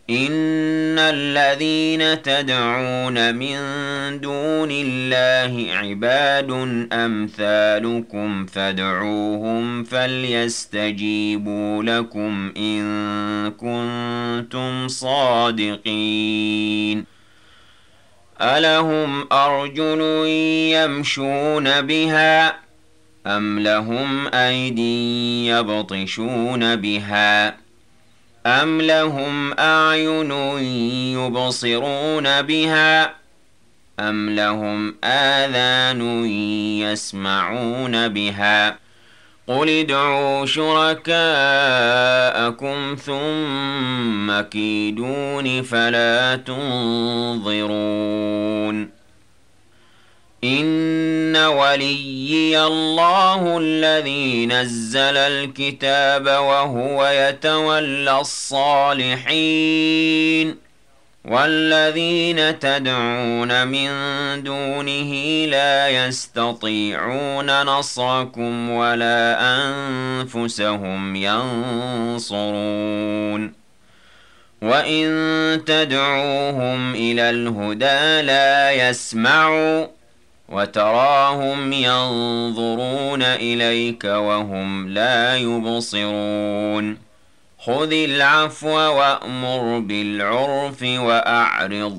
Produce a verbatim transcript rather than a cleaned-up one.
إن الذين تدعون من دون الله عباد أمثالكم فادعوهم فليستجيبوا لكم إن كنتم صادقين ألهم أرجل يمشون بها أم لهم أيدي يبطشون بها أم لهم أعين يبصرون بها أم لهم آذان يسمعون بها قل ادعوا شركاءكم ثم كيدون فلا تنظرون إن وليي الله الذي نزل الكتاب وهو يتولى الصالحين والذين تدعون من دونه لا يستطيعون نصركم ولا أنفسهم ينصرون وإن تدعوهم إلى الهدى لا يسمعوا وتراهم ينظرون إليك وهم لا يبصرون خذ العفو وأمر بالعرف وأعرض